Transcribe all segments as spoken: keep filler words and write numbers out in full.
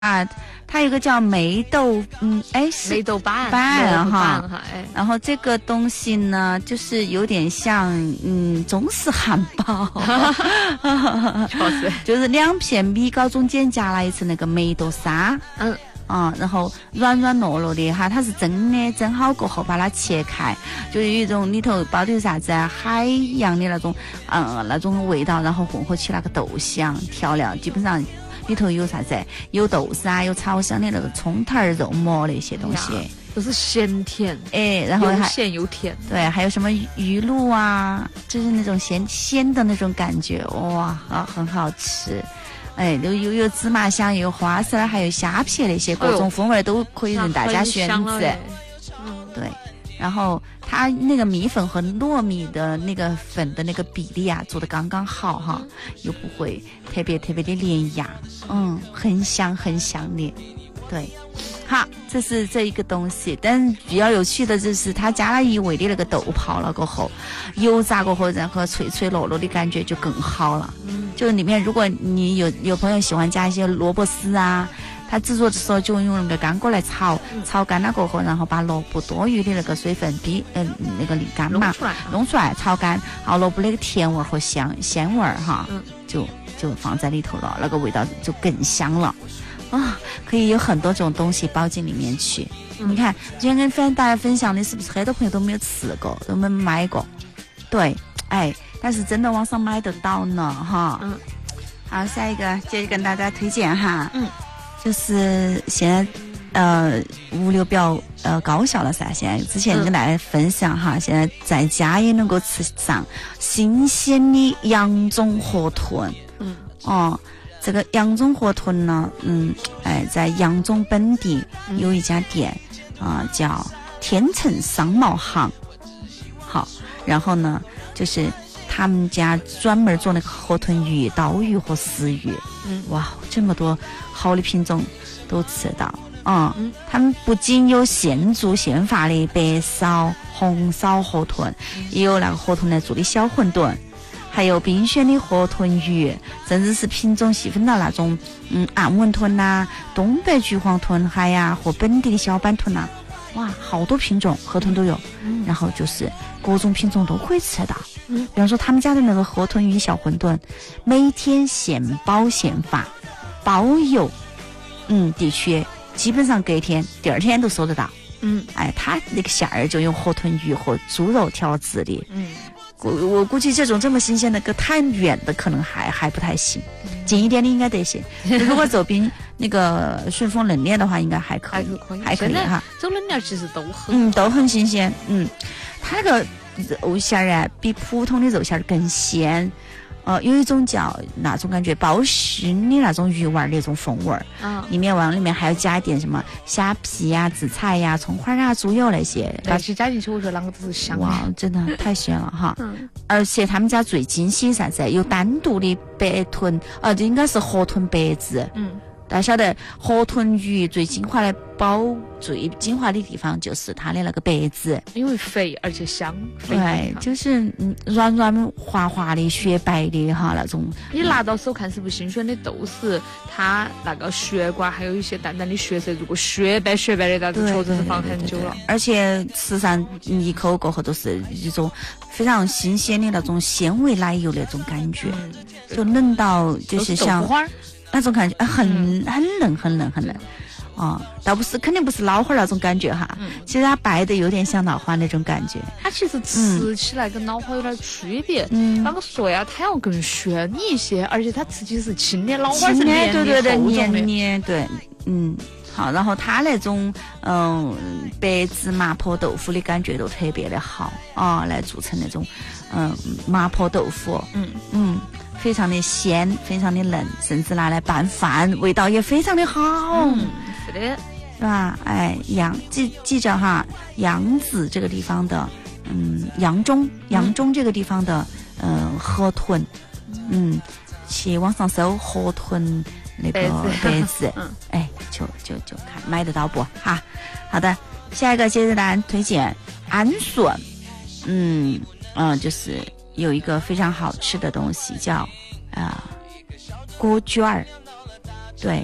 啊，它有个叫梅豆，嗯，哎，是梅豆板板哈， 哎， 然后这个东西呢，就是有点像嗯中式汉堡， 确实， 就是两片米糕中间夹了一层那个梅豆沙， 嗯。 啊、嗯，然后软软糯糯的哈，它是蒸的，蒸好过后把它切开，就有一种里头包的啥子啊，海洋的那种，嗯，那种味道，然后混合起那个豆香调料，基本上里头有啥子，有豆沙，有炒香的那个葱头、肉末那些东西， 都是咸甜， 哎，然后还又咸又甜， 对，还有什么鱼露啊，就是那种咸鲜的那种感觉，哇，啊，很好吃。哎，又有有芝麻香，又有花生，还有虾皮那些，各种风味都可以让大家选择。 嗯， 对。然后它那个米粉和糯米的那个粉的那个比例啊，做得刚刚好哈，又不会特别特别的粘牙，嗯，很香很香的。对，好，这是这一个东西。但比较有趣的就是它加了一味的那个豆泡了过后，油炸过后，然后脆脆糯糯的感觉就更好了。嗯，就里面如果你有有朋友喜欢加一些萝卜丝啊，它制作的时候就用那个干锅来炒，嗯、炒干了过后，然后把萝卜多余的那个水分逼嗯、呃、那个沥干嘛， 弄出来， 弄出来炒干，好萝卜那个甜味和香鲜味哈，嗯、就就放在里头了，那个味道就更香了。啊，可以有很多种东西包进里面去。嗯、你看，今天跟分大家分享的是不是很多朋友都没有吃过，都没买过？对，哎，但是真的网上买得到呢，哈。嗯。好，下一个接着跟大家推荐哈。嗯。就是现在呃物流比较呃高效了噻，现在之前跟大家分享哈，嗯、现在在家也能够吃上新鲜的扬中河豚。嗯。哦。这个扬中河豚呢，嗯，哎，在扬中本地有一家店啊、呃，叫天成商贸行。好，然后呢，就是他们家专门做那个河豚鱼、刀鱼和石鱼。嗯，哇，这么多好的品种都吃得到。嗯，嗯他们不仅有现做现发的白烧、红烧河豚，嗯、也有那个河豚来做的小馄饨。还有冰鲜的河豚鱼，甚至是品种细分到那种嗯暗纹豚呐、啊、东北橘黄豚海呀和本地的小板豚呐、啊，哇，好多品种河豚都有。嗯、然后就是各种品种都可以吃到。嗯，比方说他们家的那个河豚鱼小馄饨，每天现包现发，包邮。嗯，地区基本上隔天、第二天都收得到。嗯，哎，它那个馅儿就用河豚鱼和猪肉调制的。嗯。我我估计这种这么新鲜的，个太远的可能还还不太行，近一点的应该得行。如果走冰那个顺丰冷链的话，应该还可以，还可以，还可以哈。 走冷链其实都很嗯都很新鲜，嗯，它那个肉馅儿啊，比普通的肉馅儿更鲜。呃，有一种叫那种感觉包熏的那种鱼丸的那种风味儿，啊，里面往里面还要加一点什么虾皮呀、紫菜呀、葱花啊、猪油那些， 把其加进去，我觉得啷个都是香。 哇，真的太鲜了哈！嗯，而且他们家最惊喜啥子？有单独的白豚，啊，这应该是河豚白子。嗯。大家晓得河豚鱼最精华的包最精华的地方就是它的那个白子， 因为肥而且香。 对，就是嗯软软滑滑的雪白的哈那种。 你拿到手看是不是新鲜的都是它那个血管还有一些淡淡的血色，如果雪白雪白的那种确实是放很久了。 而且吃上一口过后都是一种非常新鲜的那种鲜味奶油那种感觉，嗯、就嫩到就是像。那种感觉很很嫩很嫩很嫩啊、哦，倒不是肯定不是老花那种感觉哈，嗯、其实它白的有点像老花那种感觉。 它其实吃起来跟老花有点区别，嗯，啷个说呀？它要更鲜一些，而且它吃起是轻的，老花是黏的，对对对， 黏黏对，嗯。好，然后它那种嗯白芝麻婆豆腐的感觉都特别的好啊，来做成那种嗯麻婆豆腐，嗯嗯，非常的鲜，非常的嫩，甚至拿来拌饭，味道也非常的好。 嗯，是的， 是吧？哎，扬记记着哈，扬子这个地方的，嗯，扬中扬中这个地方的，嗯，河豚，嗯，去网上搜河豚。那个白子，嗯，哎，就就就看买得到不哈？好的，下一个接着大家推荐安顺，嗯嗯、呃，就是有一个非常好吃的东西叫啊、呃、锅卷儿，对，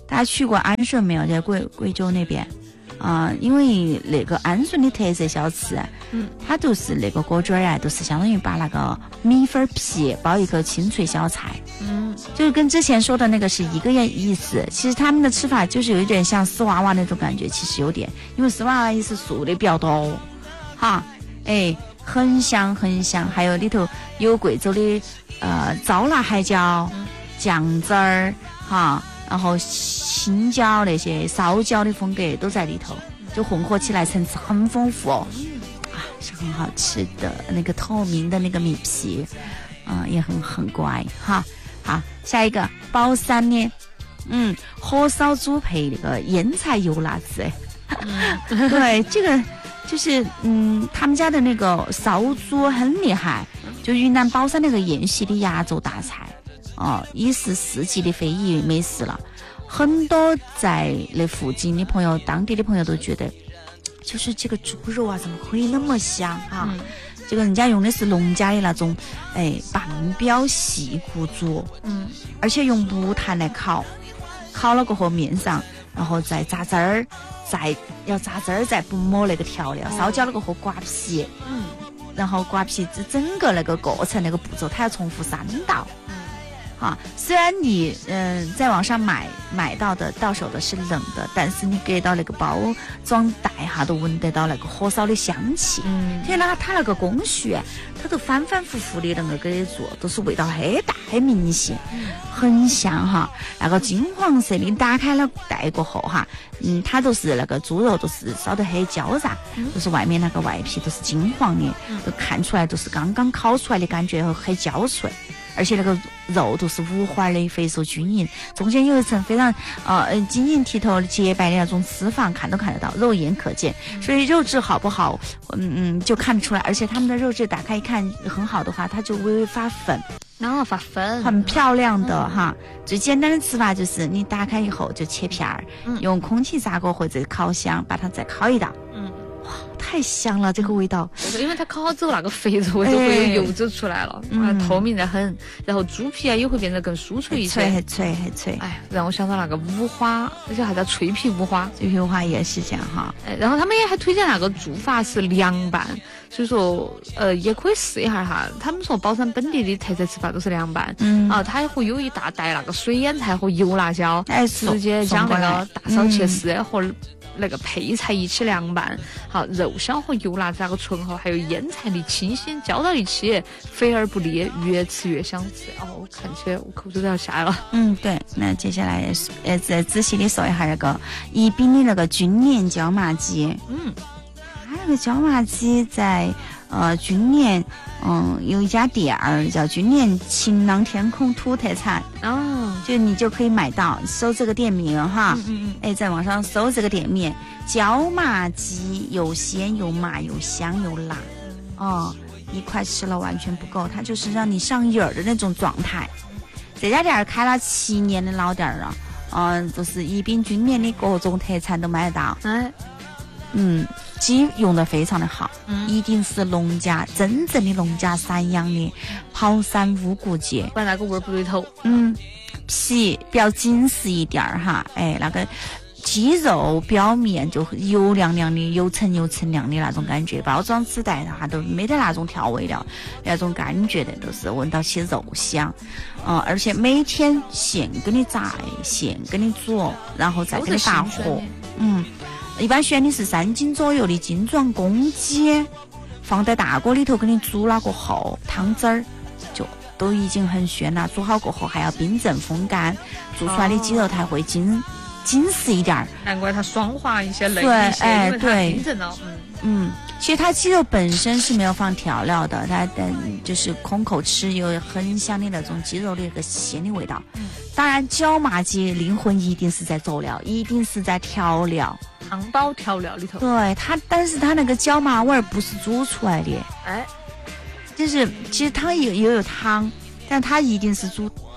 大家去过安顺没有？在贵贵州那边。啊、呃，因为那个安顺的特色小吃，嗯，它都是那个锅卷啊，都是相当于把那个米粉皮包一个清脆小菜，嗯，就是跟之前说的那个是一个意思。其实他们的吃法就是有一点像丝娃娃那种感觉，其实有点，因为丝娃娃也是素的比较多，哈，哎，很香很香，还有里头有贵州的呃糟辣海椒、酱汁儿，哈。然后青椒那些烧椒的风格都在里头，就混合起来层次很丰富哦，啊，是很好吃的。那个透明的那个米皮，啊、呃，也很很乖哈。好，下一个宝山的，嗯，火烧猪配那个腌菜油辣子，嗯、对，这个就是嗯，他们家的那个烧猪很厉害，就云南宝山那个宴席的压轴大菜。哦，已是世纪的非遗美食了。很多在那附近的朋友、当地的朋友都觉得，就是这个猪肉啊，怎么可以那么香啊？嗯、这个人家用的是农家的那种，哎，半标细骨猪，嗯，而且用木炭来烤，烤了过后面上，然后再榨汁儿，再要榨汁儿，再不抹那个调料，烧焦了过后刮皮，嗯，然后刮皮，这整个那个过程那个步骤，它要重复三道。啊，虽然你嗯、呃、在网上买买到的到手的是冷的，但是你给到那个包装袋哈，都闻得到那个火烧的香气。嗯，因为它它那个工序，它都反反复复的那个给做，都是味道很大很明显，很香哈。那个金黄色的，打开了袋过后哈，嗯，它都是那个猪肉都是烧得很焦炸，嗯、就是外面那个外皮都是金黄的，嗯、都看出来都是刚刚烤出来的感觉，很焦脆。而且那个肉都是五花的，肥瘦均匀，中间有一层非常呃晶莹剔透的洁白的那种脂肪，看都看得到，肉眼可见。所以肉质好不好，嗯嗯就看得出来。而且他们的肉质打开一看很好的话，它就微微发粉， 然后发粉， 很漂亮的、嗯、哈。最简单的吃法就是你打开以后就切片儿，嗯、用空气炸锅或者烤箱把它再烤一道。嗯。太香了，这个味道， 因为它烤好之后那个肥肉就会有油脂出来了，嗯、透明得很，然后猪皮啊也会变得更酥脆一些， 脆很脆很脆。 哎，让我想到那个五花，而且还叫脆皮五花， 脆皮五花也是这样哈。 哎，然后他们也还推荐那个做法是凉拌，所以说呃也可以试一下哈。他们说宝山本地的特色吃法都是凉拌，嗯啊，它会有一大袋那个水腌菜和油辣椒，哎，直接将那个大烧切丝和那个配菜一起凉拌，好，肉香和油辣子那个醇厚，还有腌菜的清新浇到一起，肥而不腻，越吃越想吃。哦，看起来我口水都要下来了。 嗯，对。那接下来呃再仔细的说一下那个宜宾的那个军年椒麻鸡。嗯，它那个椒麻鸡在呃军年，嗯有一家店儿叫军年晴朗天空土特产。哦，就你就可以买到，搜这个店名哈，嗯嗯嗯，哎，在网上搜这个店名，椒麻鸡又鲜又麻又香又辣，哦，一块吃了完全不够，它就是让你上瘾儿的那种状态。这家店开了七年的老店了，嗯，就是宜宾军年的各种特产都买得到，哎，嗯，鸡用的非常的好，嗯，一定是农家真正的农家散养的跑山乌骨鸡， 不然那个味儿不对头。 嗯，皮比较紧实一点儿哈，哎，那个鸡肉表面就油亮亮的、油层油层亮的那种感觉，包装纸袋它都没得那种调味料，那种感觉的都是闻到起肉香，嗯，而且每天现给你炸，现给你煮，然后再给你打火，嗯。一般选的是三斤左右的精壮公鸡，放在大锅里头给你煮了过后，汤汁儿就都已经很鲜了。煮好过后还要冰镇风干，做出来的鸡肉才会紧紧实一点儿。 难怪它爽滑一些、嫩一些， 哎， 因为它冰镇了。嗯嗯，其实它鸡肉本身是没有放调料的，它嗯就是空口吃有很香的那种鸡肉的一个鲜的味道。嗯，当然椒麻鸡灵魂一定是在佐料，一定是在调料。 汤包调料里头， 对它，但是它那个椒麻味儿不是煮出来的，哎，就是其实它也也有汤，但它一定是煮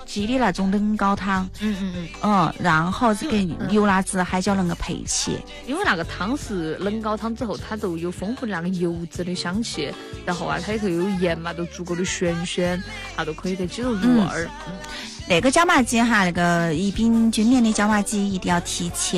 鸡的那种冷高汤， 嗯嗯嗯， 嗯，然后这个油辣子海椒能够配起， 因为那个汤是冷高汤之后，它都有丰富的那个油脂的香气，然后啊，它里头有盐嘛，都足够的咸鲜，啊，都可以得鸡肉入味儿。 嗯，那个椒麻鸡哈，那个宜宾君联的椒麻鸡一定要提前。